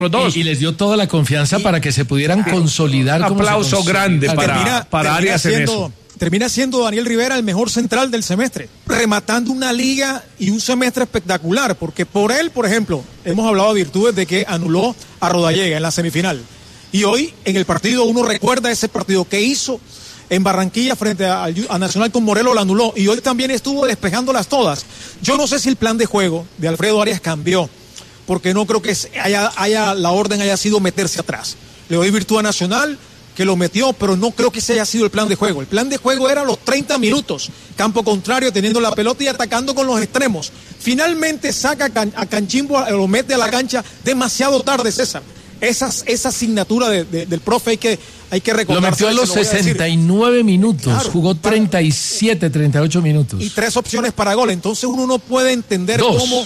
Y les dio toda la confianza para que se pudieran consolidar. Un aplauso grande para Arias en eso. Termina siendo Daniel Rivera el mejor central del semestre, rematando una liga y un semestre espectacular, porque por él, por ejemplo, hemos hablado de virtudes de que anuló a Rodallega en la semifinal. Y hoy en el partido uno recuerda ese partido que hizo en Barranquilla frente a Nacional con Morelos, la anuló, y hoy también estuvo despejándolas todas. Yo no sé si el plan de juego de Alfredo Arias cambió, porque no creo que la orden haya sido meterse atrás. Le doy virtud a Nacional, que lo metió, pero no creo que ese haya sido el plan de juego. El plan de juego era los 30 minutos, campo contrario, teniendo la pelota y atacando con los extremos. Finalmente saca a Canchimbo, lo mete a la cancha demasiado tarde, César. Esa asignatura del profe hay que recordar. Lo metió a los 69 minutos, claro, jugó 37, 38 minutos. Y 3 opciones para gol, entonces uno no puede entender cómo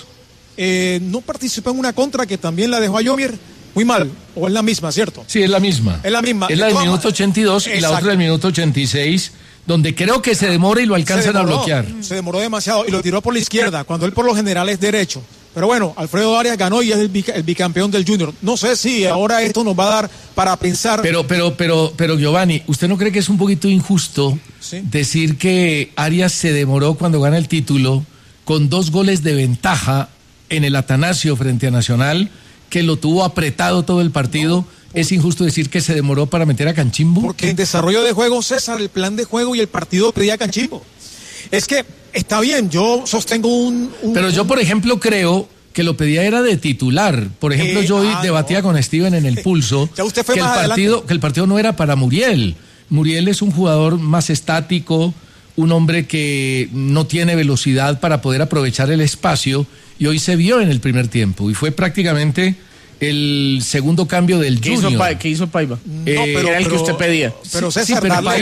no participó en una contra que también la dejó a Yomier muy mal, o es la misma, ¿cierto? Sí, es la misma. Es la misma. Es la del minuto 82 y la otra del minuto 86, donde creo que se demora y lo alcanzan a bloquear. Se demoró demasiado y lo tiró por la izquierda, cuando él por lo general es derecho. Pero bueno, Alfredo Arias ganó y es el bicampeón del Junior. No sé si ahora esto nos va a dar para pensar. Pero Giovanni, ¿usted no cree que es un poquito injusto decir que Arias se demoró cuando gana el título con 2 goles de ventaja en el Atanasio frente a Nacional, que lo tuvo apretado todo el partido? No. ¿Es injusto decir que se demoró para meter a Canchimbo? Porque en desarrollo de juego, César, el plan de juego y el partido pedía a Canchimbo. Es que está bien, yo sostengo Pero yo, por ejemplo, creo que lo pedía era de titular. Por ejemplo, yo hoy debatía con Steven en el Pulso ya usted fue que el partido no era para Muriel. Muriel es un jugador más estático, un hombre que no tiene velocidad para poder aprovechar el espacio, y hoy se vio en el primer tiempo, y fue prácticamente el segundo cambio del Junior. ¿Qué hizo Paiva? Era el que usted pedía. Pero César,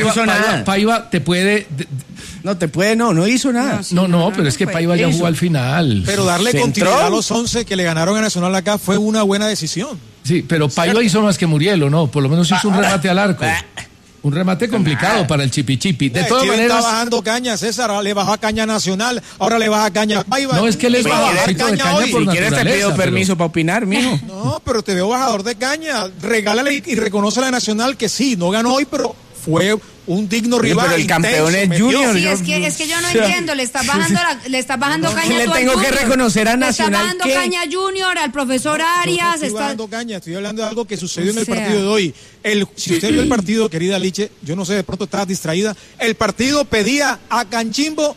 Paiva te puede... No hizo nada. Pero es que Paiva ya jugó al final. Pero darle continuidad a los 11 que le ganaron a Nacional acá fue una buena decisión. Sí, pero Paiva hizo más que Muriel, ¿o no? Por lo menos hizo un remate al arco. Un remate complicado para el Chipi. De todas maneras, está bajando caña, César. Le bajó a caña Nacional, ahora le baja caña a Paiva. No, es que les baja bajito de caña por naturaleza. Si quieres te pido permiso para opinar, mijo. No, pero te veo bajador de caña. Regálale y reconoce a la Nacional que sí, no ganó hoy, pero fue un digno rival. Pero el campeón es Junior. Sí, es que yo no entiendo, le estás bajando caña le tengo que reconocer a Nacional. Le está bajando caña a Junior, al profesor Arias. No estoy bajando caña, estoy hablando de algo que sucedió en el partido de hoy. Si usted vio el partido, querida Liche, yo no sé, de pronto estabas distraída, el partido pedía a Canchimbo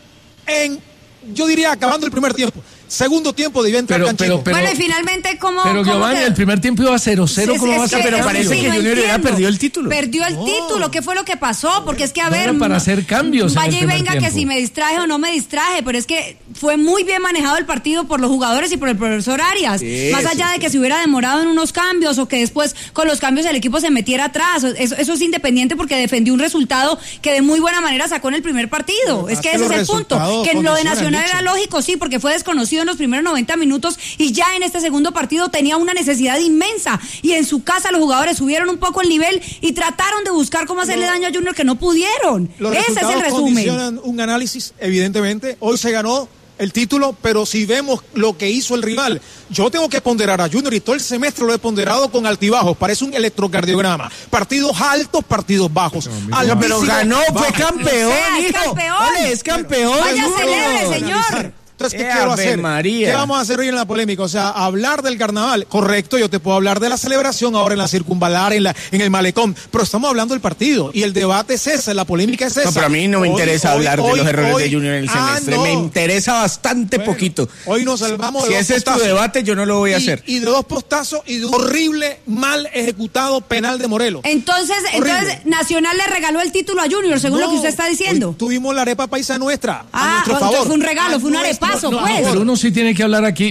yo diría acabando el primer tiempo. Segundo tiempo debía entrar Canchimbo. Bueno, y finalmente, Pero Giovanni, el primer tiempo iba a 0-0, ¿cómo va a ser? Pero parece que Junior ya perdió el título. Perdió el título, ¿qué fue lo que pasó? Porque es que, a ver... Era para hacer cambios. Vaya y venga que si me distraje o no me distraje, pero es que fue muy bien manejado el partido por los jugadores y por el profesor Arias. Más allá de que se hubiera demorado en unos cambios o que después con los cambios el equipo se metiera atrás. Eso es independiente porque defendió un resultado que de muy buena manera sacó en el primer partido. Es que ese es el punto. Que lo de Nacional era lógico, sí, porque fue desconocido en los primeros 90 minutos y ya en este segundo partido tenía una necesidad inmensa y en su casa los jugadores subieron un poco el nivel y trataron de buscar cómo hacerle daño a Junior, que no pudieron. Ese es el resumen. Condicionan un análisis, evidentemente. Hoy se ganó el título, pero si vemos lo que hizo el rival, yo tengo que ponderar a Junior y todo el semestre lo he ponderado con altibajos, parece un electrocardiograma, partidos altos, partidos bajos. Pero ganó, fue campeón, es campeón. Es campeón. Vaya, celebre, señor. Entonces, ¿qué quiero hacer? María. ¿Qué vamos a hacer hoy en la polémica? O sea, hablar del carnaval, correcto, yo te puedo hablar de la celebración ahora en la circunvalar, en el malecón, pero estamos hablando del partido y el debate es ese, la polémica es esa. No, pero a mí no me interesa hablar de los errores de Junior en el semestre, me interesa bastante poquito. Hoy nos salvamos de si ese es tu debate, yo no lo voy a hacer. Y de 2 postazos y de un horrible, mal ejecutado penal de Morelos. Entonces Nacional le regaló el título a Junior, según lo que usted está diciendo. Tuvimos la arepa paisa nuestra, a nuestro favor. Fue un regalo, fue una arepa. Pero uno sí tiene que hablar aquí,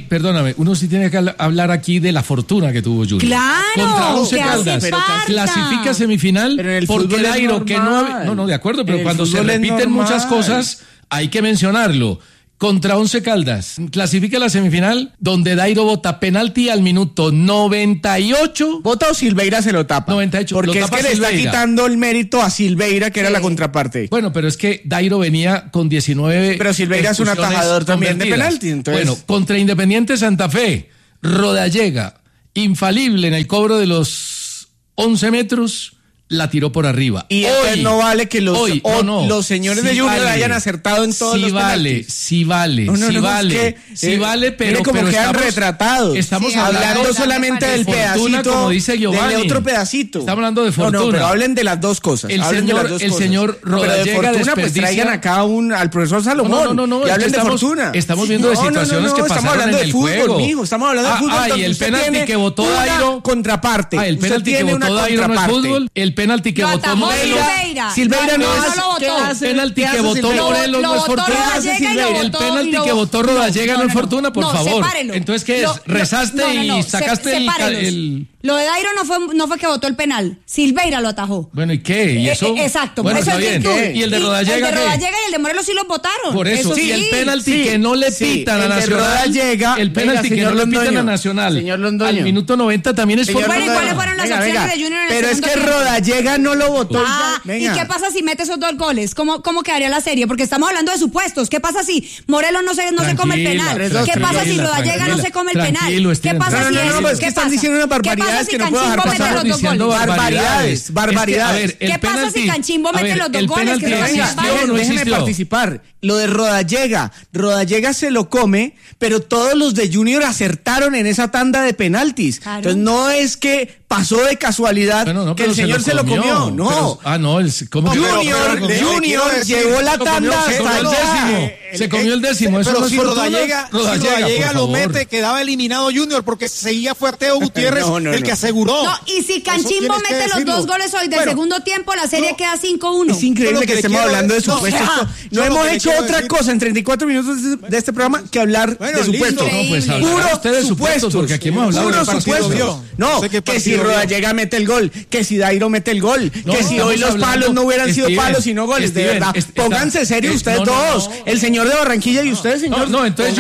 hablar aquí de la fortuna que tuvo Junior. Claro, contra 11 Caldas, clasifica semifinal, pero el porque Dairo, que no, de acuerdo, pero cuando se repiten muchas cosas, hay que mencionarlo. Contra 11 Caldas, clasifica la semifinal, donde Dairo bota penalti al minuto 98. ¿Bota o Silveira se lo tapa? 98. Porque es que le está quitando el mérito a Silveira, que era la contraparte. Bueno, pero es que Dairo venía con 19. Pero Silveira es un atajador también de penalti. Entonces... Bueno, contra Independiente Santa Fe, Rodallega infalible en el cobro de los 11 metros, la tiró por arriba. Y hoy no vale que los señores de Junior hayan acertado en todos los penaltis. Sí vale, pero como quedan retratados. Estamos hablando solamente del Fortuna, pedacito, como dice Giovanni. del otro pedacito. Estamos hablando de Fortuna. No, pero hablen de las dos cosas. El señor Rodallega de Fortuna, pues traigan acá al profesor Salomón. No, y hablen de Fortuna. Estamos viendo de situaciones que pasaron en el juego. Estamos hablando de fútbol. Y el penalti que votó Dairo, contraparte. El penalti que votó Dairo no es fútbol. El penalti que votó Silveira no lo votó. El penalti que votó Morelos no es Fortuna. El penalti que votó Rodallega no es Fortuna, por favor. Entonces, ¿qué es? ¿Rezaste y sacaste el...? Lo de Dairo no fue que votó el penal. Silveira lo atajó. Bueno, ¿y qué? ¿Y eso? Exacto. Bueno, eso está bien. ¿Y el de Rodallega? El de Rodallega y el de Morelos sí los votaron. Por eso. Y el penalti que no le pitan a Nacional. El penalti que no le pitan a Nacional. Señor Londoño. Al minuto 90 también es Bueno, ¿y cuáles fueron las opciones de Junior en el Pero es segundo que tiempo? Rodallega no lo votó. ¿Y qué pasa si mete esos 2 goles? ¿Cómo quedaría la serie? Porque estamos hablando de supuestos. ¿Qué pasa si Morelos no se come el penal? ¿Qué pasa si Rodallega no se come el penal? ¿Qué pasa si es que están diciendo unas barbaridades que no puedo dejar pasar? Barbaridades. A ver, ¿qué pasa si Canchimbo mete los 2 goles? Déjeme participar. Lo de Rodallega se lo come, pero todos los de Junior acertaron en esa tanda de penaltis. Claro. Entonces no es que pasó de casualidad que el señor se lo comió. No. ¿Cómo Junior llevó la tanda hasta el décimo. Se comió el décimo. Eso pero no si Rodallega lo mete, quedaba eliminado Junior porque seguía fue Teo Gutiérrez el que aseguró. No, y si Canchimbo mete los 2 goles hoy del segundo tiempo, la serie queda 5-1. Es increíble que estemos hablando de supuestos. No hemos hecho otra cosa en 34 minutos de este programa que hablar de supuestos. No, pues hablar usted de supuestos, porque aquí hemos hablado de supuestos. No, que si Rodallega mete el gol, que si Dairo mete el gol, que si hoy los palos no hubieran sido palos sino goles, de verdad. Pónganse serios ustedes dos, el señor de Barranquilla y ustedes, señor. No, entonces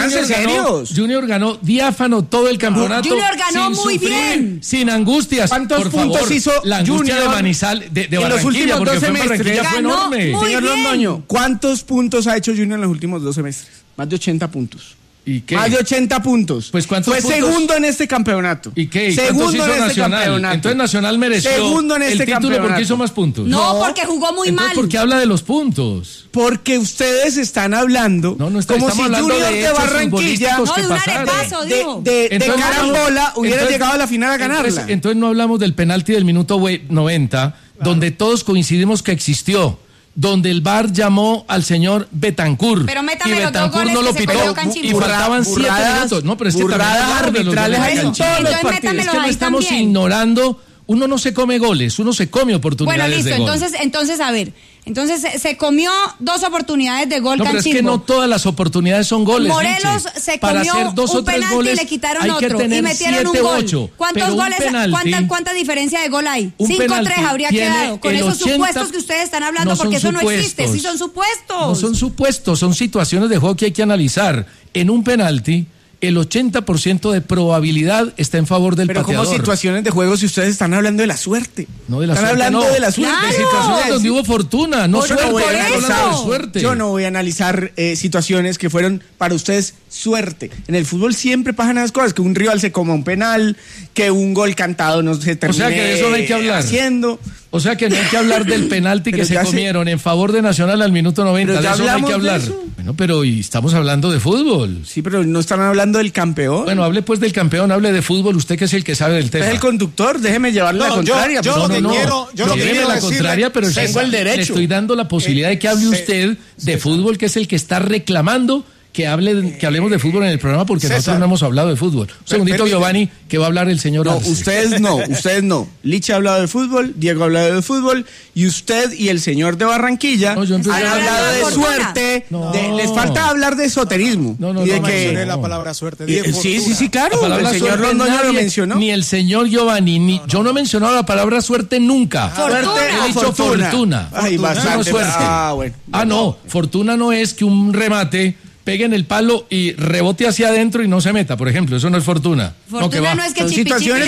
Junior ganó diáfano todo el campeonato. Junior ganó muy bien. Sin angustias. ¿Cuántos puntos hizo la angustia de Manizal, de Barranquilla? En los últimos 2 semestres. Fue enorme. Señor Londoño, ¿cuántos puntos ha hecho Junior en los últimos 2 semestres? Más de 80 puntos. ¿Y qué? Más de 80 puntos. Pues ¿cuántos Fue puntos? Segundo en este campeonato. ¿Y qué? Segundo hizo en este Nacional? campeonato. Entonces Nacional mereció segundo en este el título porque hizo más puntos. No, porque jugó muy mal. ¿Por qué habla de los puntos? Porque ustedes están hablando como si Junior de Barranquilla de un arepazo, digo. De carambola hubiera llegado a la final a ganarla. Entonces no hablamos del penalti del minuto 90, donde todos coincidimos que existió, donde el VAR llamó al señor Betancur. Pero métame y Betancur no lo pitó y faltaban 7 minutos. No, pero es que arbitrales hay en todos los partidos. Es que no estamos ignorando. Uno no se come goles, uno se come oportunidades de gol. Bueno, listo, entonces a ver. Entonces se comió 2 oportunidades de gol. No, pero Canchimbo. es que no todas las oportunidades son goles. Morelos se comió un penalti y le quitaron otro y metieron un gol. 8, ¿Cuántos goles? ¿Cuánta diferencia de gol hay? 5-3 habría quedado. Con esos supuestos que ustedes están hablando, porque eso no existe. Sí son supuestos. No son supuestos, son situaciones de juego que hay que analizar. En un penalti, el 80% de probabilidad está en favor del pateador. Pero como situaciones de juego si ustedes están hablando de la suerte. No de la suerte. Están hablando de la suerte. De situaciones donde hubo fortuna, no suerte. Yo no voy a analizar situaciones que fueron para ustedes suerte. En el fútbol siempre pasan esas cosas, que un rival se coma un penal, que un gol cantado no se termine. O sea que de eso no hay que hablar. Haciendo. O sea que no hay que hablar del penalti que se comieron en favor de Nacional al minuto 90. De eso no hay que hablar. Bueno, pero estamos hablando de fútbol. Sí, pero no están hablando del campeón. Bueno, hable pues del campeón, hable de fútbol. Usted que es el que sabe del tema. Es el conductor, déjeme llevarle la contraria. Yo lo que quiero la contraria, pero tengo el derecho. Le estoy dando la posibilidad de que hable usted de fútbol, que es el que está reclamando que hablemos de fútbol en el programa, porque nosotros no hemos hablado de fútbol. Un segundito, Giovanni, que va a hablar el señor Arce. Ustedes no. Licha ha hablado de fútbol, Diego ha hablado de fútbol, y usted y el señor de Barranquilla han hablado de suerte. Les falta hablar de esoterismo. No mencioné la palabra suerte. Sí, claro. El señor Londoño lo mencionó. Ni el señor Giovanni, yo no he mencionado la palabra suerte nunca. He dicho fortuna. Ay, bastante. Suerte. No, fortuna no es que un remate pegue en el palo y rebote hacia adentro y no se meta, por ejemplo. Eso no es fortuna. Fortuna no es que situaciones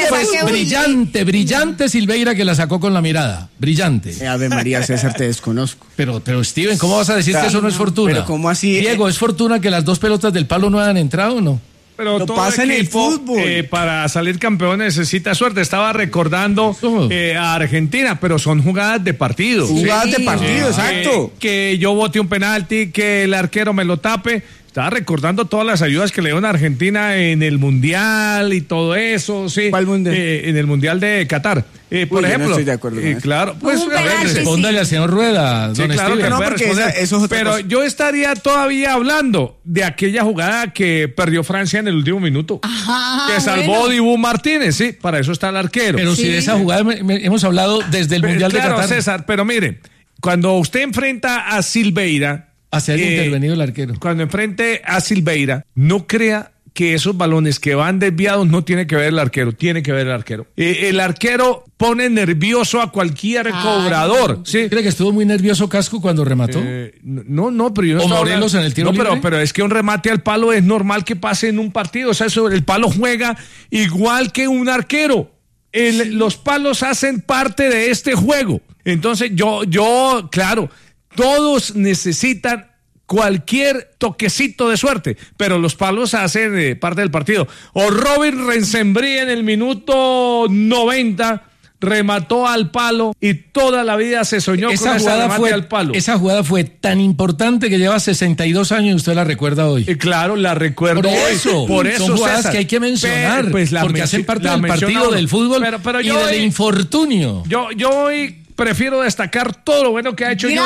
brillante Silveira, que la sacó con la mirada. Brillante. Ave María, César, te desconozco. Pero Steven, ¿cómo vas a decir que eso no es fortuna? Pero ¿cómo así? Diego, ¿es fortuna que las 2 pelotas del palo no hayan entrado o no? Pero lo pasa en el fútbol. Para salir campeón necesita suerte. Estaba recordando a Argentina, pero son jugadas de partido. Jugadas de partido, exacto. Que yo bote un penalti, que el arquero me lo tape. Estaba recordando todas las ayudas que le dio a Argentina en el Mundial y todo eso, sí. ¿Cuál Mundial? En el Mundial de Qatar. Por ejemplo. No estoy de acuerdo con eso. Claro, pues respóndale al señor Rueda, sí, don claro Steven. que no, porque eso es otra pero cosa. yo estaría todavía hablando de aquella jugada que perdió Francia en el último minuto. Que salvó Dibu Martínez, sí, para eso está el arquero. Pero si de esa jugada hemos hablado desde el Mundial de Qatar. Claro, César, pero mire, cuando usted enfrenta a Silveira, hacia el intervenido el arquero. Cuando enfrente a Silveira, no crea que esos balones que van desviados no tiene que ver el arquero, tiene que ver el arquero. El arquero pone nervioso a cualquier cobrador. ¿Sí? ¿Cree que estuvo muy nervioso Casco cuando remató? No, pero yo no. ¿O Morelos en el tiro libre? Pero es que un remate al palo es normal que pase en un partido. O sea, el palo juega igual que un arquero. Los palos hacen parte de este juego. Entonces, yo, claro, todos necesitan cualquier toquecito de suerte, pero los palos hacen parte del partido. O Robin Rensembrí en el minuto 90 remató al palo y toda la vida se soñó con ese remate al palo. Esa jugada fue tan importante que lleva 62 años y usted la recuerda hoy. Claro, la recuerdo por eso son jugadas, César, que hay que mencionar, porque hacen parte del partido del fútbol pero y del infortunio. Yo hoy prefiero destacar todo lo bueno que ha hecho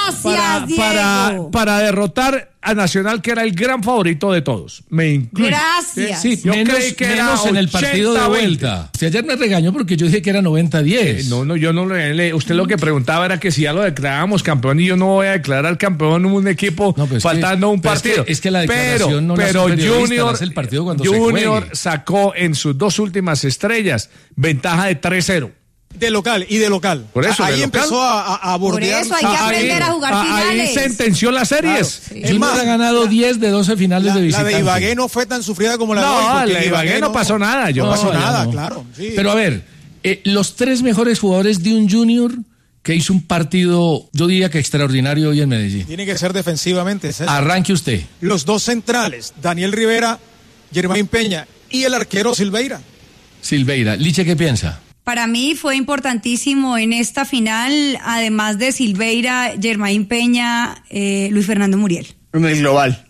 Junior para derrotar a Nacional, que era el gran favorito de todos. Me incluyo. Gracias. Sí, yo creí que menos en el partido de vuelta. Usted ayer me regañó porque yo dije que era 90-10. No, yo no le. Usted lo que preguntaba era que si ya lo declarábamos campeón y yo no voy a declarar campeón un equipo faltando un partido. Es que la declaración pero Junior hace el partido cuando Junior sacó en sus dos últimas estrellas ventaja de 3-0. De local. Por eso, ahí empezó a bordear. Por eso hay que aprender a jugar finales. Ahí sentenció las series. Claro, sí. Junior ha ganado 10 de 12 finales de visitante. La de Ibagué no fue tan sufrida como la de hoy. No, la de Ibagué no pasó nada. No pasó nada, claro. Sí. Pero a ver, los tres mejores jugadores de un Junior que hizo un partido, yo diría que extraordinario hoy en Medellín. Tiene que ser defensivamente, César. Arranque usted. Los dos centrales, Daniel Rivera, Germain Peña y el arquero Silveira. Liche, ¿qué piensa? Para mí fue importantísimo en esta final, además de Silveira, Germain Peña, Luis Fernando Muriel. En el global.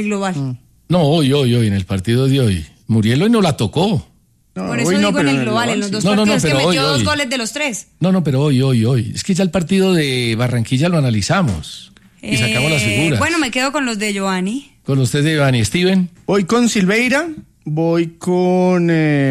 No, hoy, en el partido de hoy. Muriel hoy no la tocó. No, por eso digo en el global, en los dos partidos que metió dos goles de los tres. No, pero hoy. Es que ya el partido de Barranquilla lo analizamos y sacamos las figuras. Bueno, me quedo con los de Giovanni. Con los de Giovanni. ¿Steven? Voy con Silveira, voy con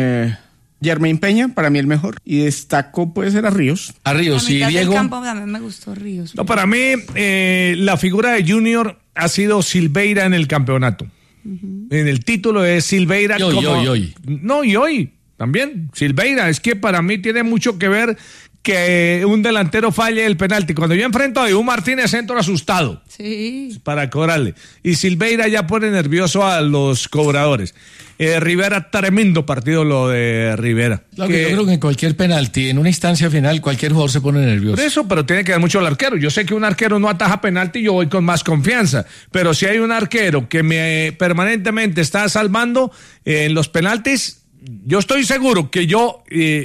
Germain Peña, para mí el mejor. Y destaco, puede ser a Ríos. A Ríos, y Diego. El campo también me gustó Ríos. No, para mí, la figura de Junior ha sido Silveira en el campeonato. En el título es Silveira. Hoy. No, y hoy también. Silveira, es que para mí tiene mucho que ver que un delantero falle el penalti. Cuando yo enfrento a Dibu Martínez, entro asustado. Sí. Para cobrarle. Y Silveira ya pone nervioso a los cobradores. Rivera, tremendo partido lo de Rivera. Yo creo que en cualquier penalti, en una instancia final, cualquier jugador se pone nervioso. Por eso, pero tiene que ver mucho el arquero. Yo sé que un arquero no ataja penalti, yo voy con más confianza. Pero si hay un arquero que me permanentemente está salvando en los penaltis, yo estoy seguro que yo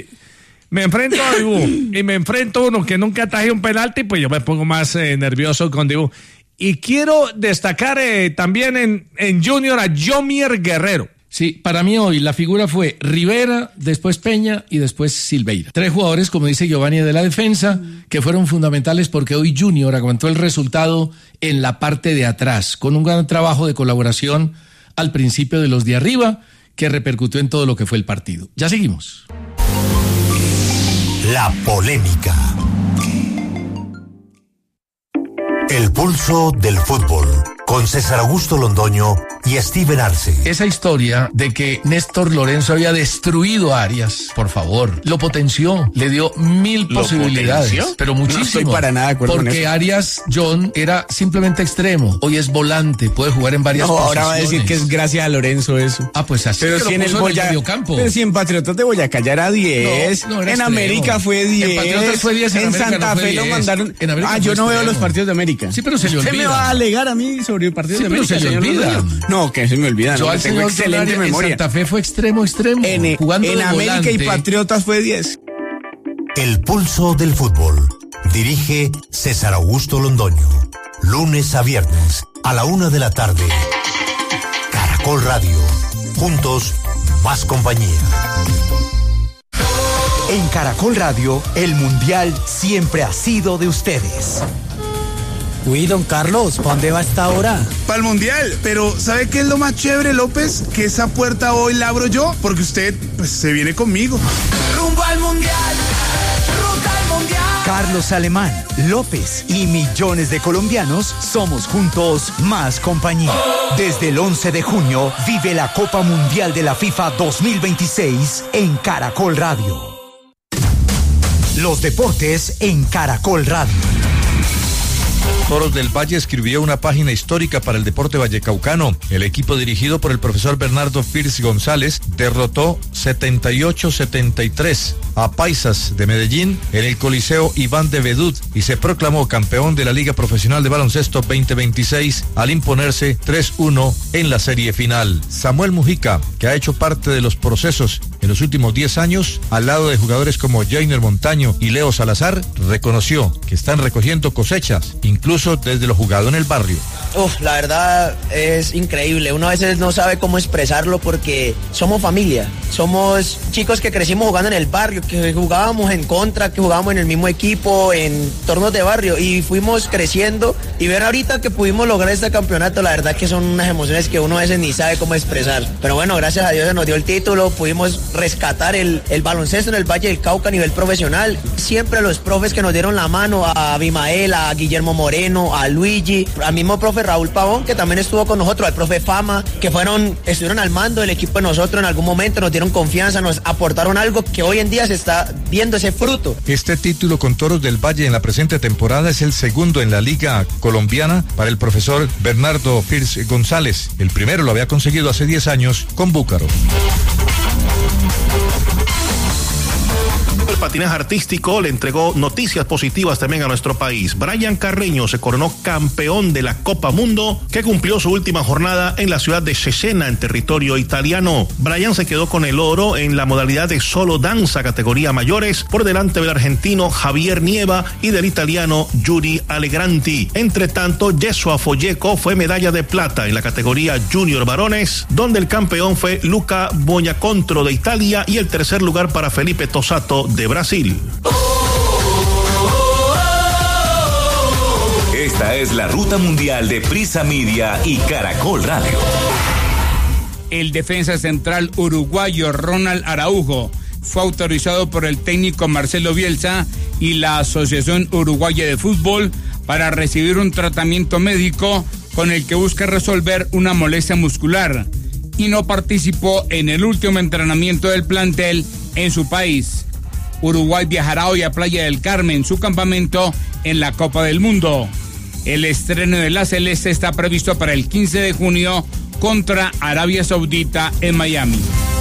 me enfrento a Dibu y me enfrento a uno que nunca ataje un penalti, pues yo me pongo más nervioso con Dibu. Y quiero destacar también en Junior a Yomier Guerrero. Sí, para mí hoy la figura fue Rivera, después Peña y después Silveira. Tres jugadores, como dice Giovanni, de la defensa, que fueron fundamentales porque hoy Junior aguantó el resultado en la parte de atrás, con un gran trabajo de colaboración al principio de los de arriba, que repercutió en todo lo que fue el partido. Ya seguimos. La polémica. El pulso del fútbol, con César Augusto Londoño y Steven Arce. Esa historia de que Néstor Lorenzo había destruido a Arias, por favor, lo potenció, le dio 1000 posibilidades, potenció? Pero muchísimo. No estoy para nada de acuerdo con eso. Porque Arias, John, era simplemente extremo, hoy es volante, puede jugar en varias posiciones. Ahora va a decir que es gracias a Lorenzo eso. Ah, pues así. Pero si en el mediocampo. Pero si en Patriotas de Boyacá ya era 10, no, en extremo. América fue 10, en Patriotas fue 10, en América Santa no fue Fe 10. Lo mandaron. Yo no veo los partidos de América. Sí, pero se le olvida. Usted me va a alegar a mí sobre partidos de pero América. se le olvida. No, que se me olvida. Yo no, al tengo señor excelente Solari memoria. En Santa Fe fue extremo, jugando en de América volante. y Patriotas fue 10. El pulso del fútbol. Dirige César Augusto Londoño. Lunes a viernes a la 1:00 p.m. Caracol Radio. Juntos, más compañía. En Caracol Radio, el Mundial siempre ha sido de ustedes. Uy, don Carlos, ¿para dónde va a esta hora? Para el Mundial, pero ¿sabe qué es lo más chévere, López? Que esa puerta hoy la abro yo, porque usted, pues, se viene conmigo. ¡Rumbo al Mundial! ¡Ruta al Mundial! Carlos Alemán, López y millones de colombianos somos juntos más compañía. Desde el 11 de junio, vive la Copa Mundial de la FIFA 2026 en Caracol Radio. Los deportes en Caracol Radio. Toros del Valle escribió una página histórica para el deporte vallecaucano. El equipo dirigido por el profesor Bernardo Fils González derrotó 78-73 a Paisas de Medellín en el Coliseo Iván de Bedut y se proclamó campeón de la Liga Profesional de Baloncesto 2026 al imponerse 3-1 en la serie final. Samuel Mujica, que ha hecho parte de los procesos en los últimos 10 años, al lado de jugadores como Jainer Montaño y Leo Salazar, reconoció que están recogiendo cosechas, incluso desde lo jugado en el barrio. La verdad es increíble. Uno a veces no sabe cómo expresarlo porque somos familia. Somos chicos que crecimos jugando en el barrio, que jugábamos en contra, que jugábamos en el mismo equipo, en torneos de barrio y fuimos creciendo. Y ver ahorita que pudimos lograr este campeonato, la verdad que son unas emociones que uno a veces ni sabe cómo expresar. Pero bueno, gracias a Dios se nos dio el título, pudimos rescatar el baloncesto en el Valle del Cauca a nivel profesional. Siempre los profes que nos dieron la mano, a Abimael, a Guillermo Moreno, a Luigi, al mismo profe Raúl Pavón, que también estuvo con nosotros, al profe Fama, que estuvieron al mando del equipo de nosotros en algún momento, nos dieron confianza, nos aportaron algo que hoy en día se está viendo ese fruto. Este título con Toros del Valle en la presente temporada es el segundo en la Liga Colombiana para el profesor Bernardo Fils González. El primero lo había conseguido hace 10 años con Búcaro. El patinaje artístico le entregó noticias positivas también a nuestro país. Brian Carreño se coronó campeón de la Copa Mundo, que cumplió su última jornada en la ciudad de Cesena, en territorio italiano. Brian se quedó con el oro en la modalidad de solo danza categoría mayores, por delante del argentino Javier Nieva y del italiano Yuri Allegranti. Entre tanto, Jesua Folleco fue medalla de plata en la categoría junior varones, donde el campeón fue Luca Bonacontro de Italia y el tercer lugar para Felipe Tosato de Brasil. Esta es la ruta mundial de Prisa Media y Caracol Radio. El defensa central uruguayo Ronald Araujo fue autorizado por el técnico Marcelo Bielsa y la Asociación Uruguaya de Fútbol para recibir un tratamiento médico con el que busca resolver una molestia muscular y no participó en el último entrenamiento del plantel en su país. Uruguay viajará hoy a Playa del Carmen, su campamento en la Copa del Mundo. El estreno de la Celeste está previsto para el 15 de junio contra Arabia Saudita en Miami.